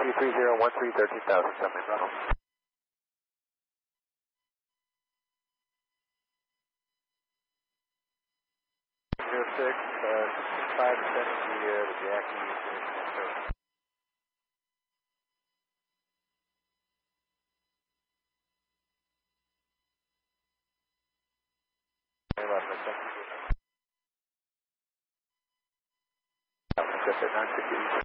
3013, 13,000, Ronald. 06, 570, the Jackie. Just at 960.